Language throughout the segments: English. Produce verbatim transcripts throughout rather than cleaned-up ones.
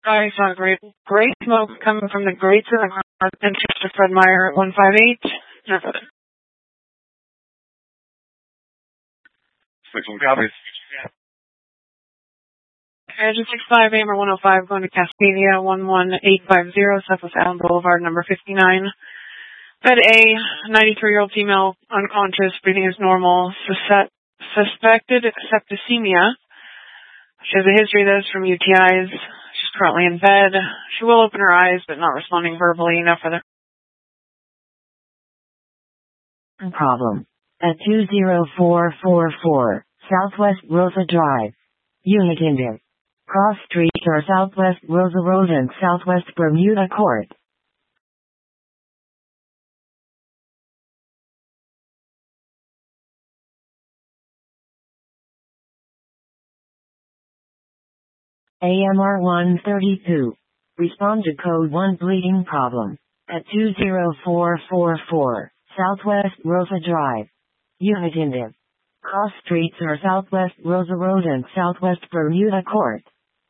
I saw great, great smoke coming from the grates of the car and to Fred Meyer at one five eight. Six one copies. Engine six five, Amer one oh five, going to Cascadia, one one eight five zero, Southwest Allen Boulevard, number fifty-nine. Bed A, ninety-three-year-old female, unconscious, breathing is normal, sus- suspected septicemia. She has a history of this from U T Is. She's currently in bed. She will open her eyes, but not responding verbally. No further problem. At two zero four four four, Southwest Rosa Drive. Unit Indian. Cross streets are Southwest Rosa Road and Southwest Bermuda Court. A M R one thirty-two. Respond to code one bleeding problem. At two zero four four four, Southwest Rosa Drive. Unit Indian. Cross streets are Southwest Rosa Road and Southwest Bermuda Court.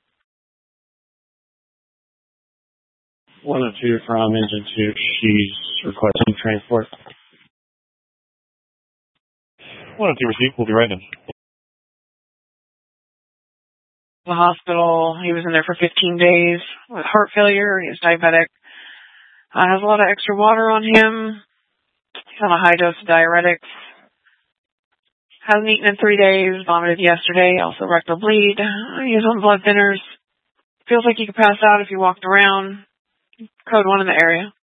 one oh two from engine two. She's requesting transport. one oh two received. We'll be right in. the hospital. He was in there for fifteen days with heart failure. He was diabetic. Uh, has a lot of extra water on him. He's on a high dose of diuretics. Hasn't eaten in three days. Vomited yesterday. Also rectal bleed. He's on blood thinners. Feels like he could pass out if he walked around. Code one in the area.